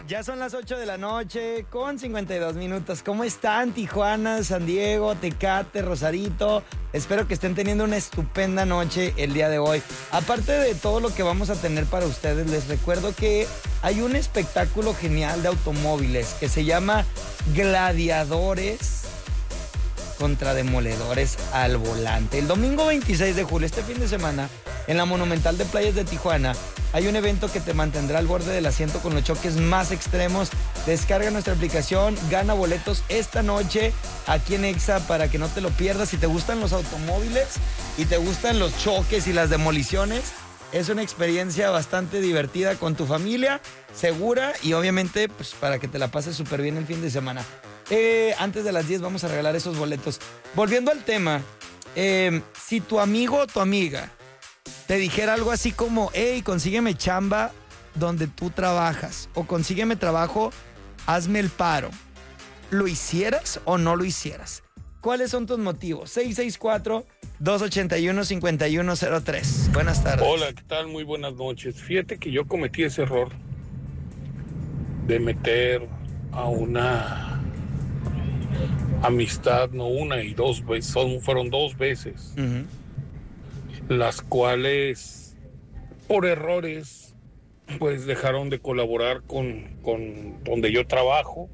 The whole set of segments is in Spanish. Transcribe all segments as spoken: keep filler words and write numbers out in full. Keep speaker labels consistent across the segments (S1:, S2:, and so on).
S1: Ya son las ocho de la noche con cincuenta y dos minutos. ¿Cómo están Tijuana, San Diego, Tecate, Rosarito? Espero que estén teniendo una estupenda noche el día de hoy. Aparte de todo lo que vamos a tener para ustedes, les recuerdo que hay un espectáculo genial de automóviles que se llama Gladiadores contra Demoledores al Volante. El domingo veintiséis de julio, este fin de semana, en la Monumental de Playas de Tijuana, hay un evento que te mantendrá al borde del asiento con los choques más extremos. Descarga nuestra aplicación, gana boletos esta noche aquí en Exa para que no te lo pierdas. Si te gustan los automóviles y te gustan los choques y las demoliciones, es una experiencia bastante divertida con tu familia, segura y obviamente pues, para que te la pases súper bien el fin de semana. Eh, antes de las diez vamos a regalar esos boletos. Volviendo al tema, eh, si tu amigo o tu amiga te dijera algo así como, hey, consígueme chamba donde tú trabajas o consígueme trabajo, hazme el paro, ¿lo hicieras o no lo hicieras? ¿Cuáles son tus motivos? seis seis cuatro, dos ocho uno, cinco uno cero tres. Buenas tardes.
S2: Hola, ¿qué tal? Muy buenas noches. Fíjate que yo cometí ese error de meter a una amistad, no una y dos veces, son, fueron dos veces, uh-huh. las cuales por errores pues dejaron de colaborar con, con donde yo trabajo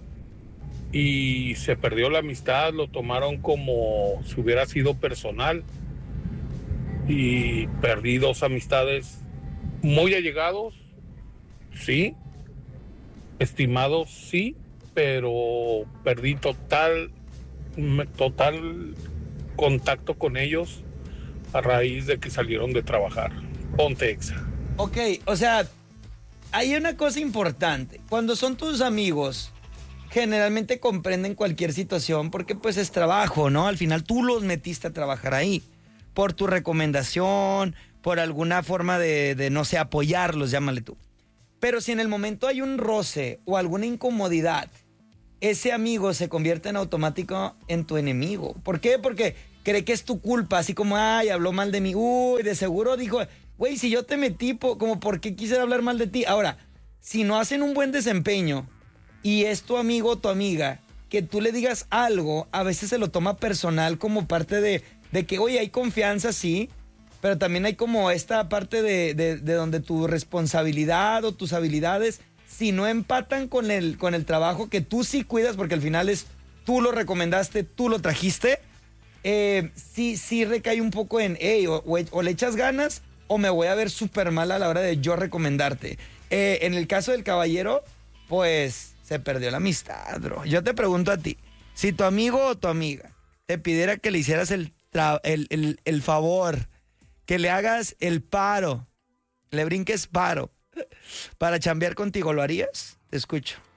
S2: y se perdió la amistad, lo tomaron como si hubiera sido personal y perdí dos amistades muy allegados, sí, estimados, sí, pero perdí total, total contacto con ellos a raíz de que salieron de trabajar. Ponte Exa.
S1: Ok, o sea, hay una cosa importante. Cuando son tus amigos, generalmente comprenden cualquier situación porque pues es trabajo, ¿no? Al final tú los metiste a trabajar ahí por tu recomendación, por alguna forma de, de no sé, apoyarlos, llámale tú. Pero si en el momento hay un roce o alguna incomodidad, ese amigo se convierte en automático en tu enemigo. ¿Por qué? Porque cree que es tu culpa, así como, ay, habló mal de mí. Uy, de seguro dijo, güey, si yo te metí, como, ¿por qué quisiera hablar mal de ti? Ahora, si no hacen un buen desempeño y es tu amigo o tu amiga, que tú le digas algo, a veces se lo toma personal como parte de, de que, oye, hay confianza, sí, pero también hay como esta parte de, de, de donde tu responsabilidad o tus habilidades, si no empatan con el, con el trabajo que tú sí cuidas, porque al final es tú lo recomendaste, tú lo trajiste, eh, sí, sí recae un poco en, hey, o, o, o le echas ganas o me voy a ver súper mal a la hora de yo recomendarte. Eh, en el caso del caballero, pues se perdió la amistad, bro. Yo te pregunto a ti, si tu amigo o tu amiga te pidiera que le hicieras el, tra- el, el, el favor, que le hagas el paro, le brinques paro para chambear contigo, ¿lo harías? Te escucho.